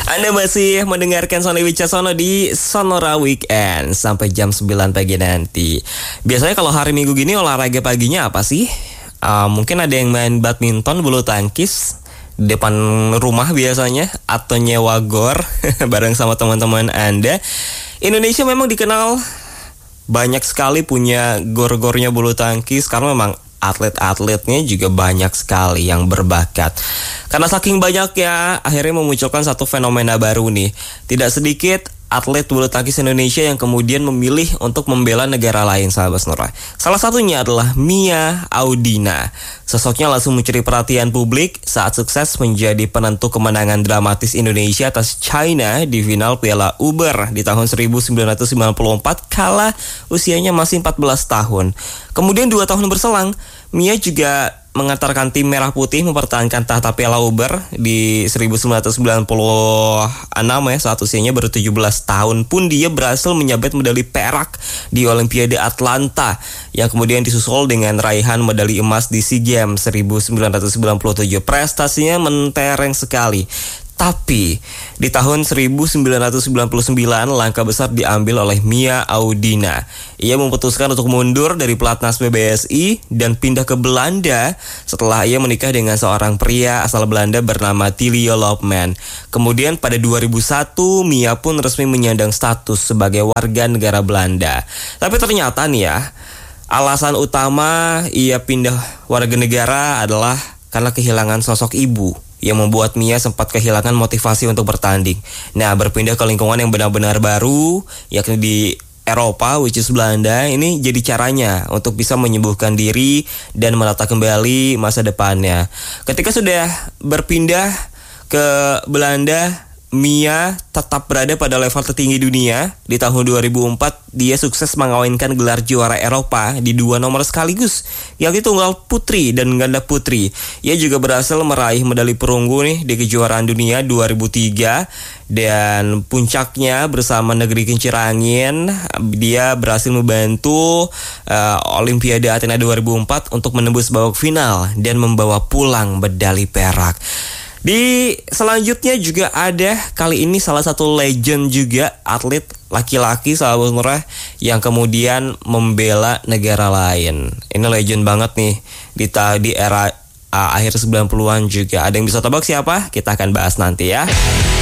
Anda masih mendengarkan Sony Wicaksono di Sonora Weekend sampai jam 9 pagi nanti. Biasanya kalau hari Minggu gini olahraga paginya apa sih? Mungkin ada yang main badminton, bulu tangkis di depan rumah biasanya, atau nyewa gor bareng sama teman-teman Anda. Indonesia memang dikenal banyak sekali punya gor-gornya bulu tangkis karena memang atlet-atletnya juga banyak sekali yang berbakat. Karena saking banyaknya, akhirnya memunculkan satu fenomena baru nih. Tidak sedikit atlet bulu tangkis Indonesia yang kemudian memilih untuk membela negara lain, sahabat Sonora. Salah satunya adalah Mia Audina. Sosoknya langsung mencuri perhatian publik saat sukses menjadi penentu kemenangan dramatis Indonesia atas China di final Piala Uber di tahun 1994 kala usianya masih 14 tahun. Kemudian 2 tahun berselang, Mia juga mengantarkan tim Merah Putih mempertahankan tahta Piala Uber di 1996 ya, saat usianya baru 17 tahun pun dia berhasil menyabet medali perak di Olimpiade Atlanta yang kemudian disusul dengan raihan medali emas di SEA Games 1997. Prestasinya mentereng sekali. Tapi di tahun 1999 langkah besar diambil oleh Mia Audina. Ia memutuskan untuk mundur dari pelatnas PBSI dan pindah ke Belanda setelah ia menikah dengan seorang pria asal Belanda bernama Tilio Loopman. Kemudian pada 2001 Mia pun resmi menyandang status sebagai warga negara Belanda. Tapi ternyata nih ya, alasan utama ia pindah warga negara adalah karena kehilangan sosok ibu yang membuat Mia sempat kehilangan motivasi untuk bertanding. Nah, berpindah ke lingkungan yang benar-benar baru, yakni di Eropa, which is Belanda, ini jadi caranya untuk bisa menyembuhkan diri dan menata kembali masa depannya. Ketika sudah berpindah ke Belanda, Mia tetap berada pada level tertinggi dunia. Di tahun 2004, dia sukses mengawinkan gelar juara Eropa di 2 nomor sekaligus, yakni tunggal putri dan ganda putri. Ia juga berhasil meraih medali perunggu nih di kejuaraan dunia 2003. Dan puncaknya bersama negeri kincir angin, dia berhasil membantu Olimpiade Athena 2004 untuk menembus babak final dan membawa pulang medali perak. Di selanjutnya juga ada kali ini salah satu legend juga, atlet laki-laki sahabat Sonora yang kemudian membela negara lain. Ini legend banget nih di era akhir 90-an juga. Ada yang bisa tebak siapa? Kita akan bahas nanti ya.